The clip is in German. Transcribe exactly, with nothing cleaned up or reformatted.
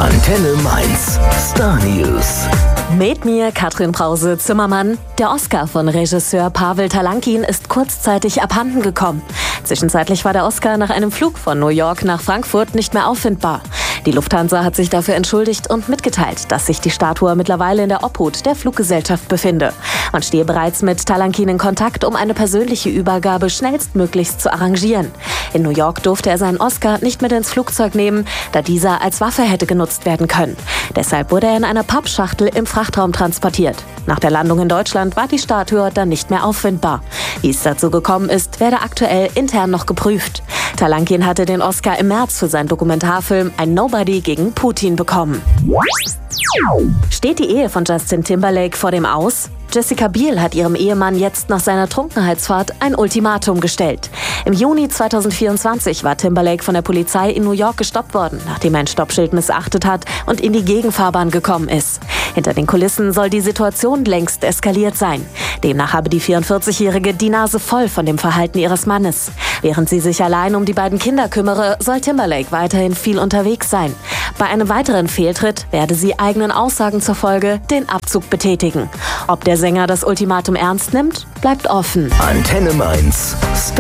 Antenne Mainz. Star News. Mit mir Katrin Brause-Zimmermann. Der Oscar von Regisseur Pavel Talankin ist kurzzeitig abhanden gekommen. Zwischenzeitlich war der Oscar nach einem Flug von New York nach Frankfurt nicht mehr auffindbar. Die Lufthansa hat sich dafür entschuldigt und mitgeteilt, dass sich die Statue mittlerweile in der Obhut der Fluggesellschaft befinde. Man stehe bereits mit Talankin in Kontakt, um eine persönliche Übergabe schnellstmöglichst zu arrangieren. In New York durfte er seinen Oscar nicht mit ins Flugzeug nehmen, da dieser als Waffe hätte genutzt werden können. Deshalb wurde er in einer Pappschachtel im Frachtraum transportiert. Nach der Landung in Deutschland war die Statue dann nicht mehr auffindbar. Wie es dazu gekommen ist, werde aktuell intern noch geprüft. Talankin hatte den Oscar im März für seinen Dokumentarfilm Ein Nobody gegen Putin bekommen. Steht die Ehe von Justin Timberlake vor dem Aus? Jessica Biel hat ihrem Ehemann jetzt nach seiner Trunkenheitsfahrt ein Ultimatum gestellt. Im Juni zweitausendvierundzwanzig war Timberlake von der Polizei in New York gestoppt worden, nachdem er ein Stoppschild missachtet hat und in die Gegenfahrbahn gekommen ist. Hinter den Kulissen soll die Situation längst eskaliert sein. Demnach habe die vierundvierzigjährige die Nase voll von dem Verhalten ihres Mannes. Während sie sich allein um die beiden Kinder kümmere, soll Timberlake weiterhin viel unterwegs sein. Bei einem weiteren Fehltritt werde sie eigenen Aussagen zufolge den Abzug betätigen. Ob der Sänger das Ultimatum ernst nimmt, bleibt offen. Antenne Mainz. Star